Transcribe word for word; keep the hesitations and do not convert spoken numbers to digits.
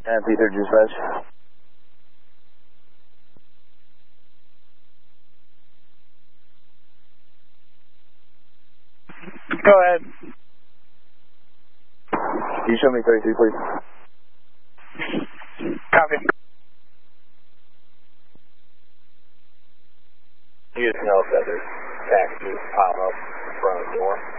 And three thirty dispatch. Go ahead. Can you show me thirty-three, please? Copy. You just know that there's taxis pop up in front of the door.